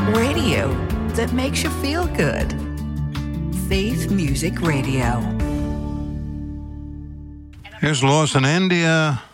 Radio that makes you feel good. Faith Music Radio. Here's Lost in India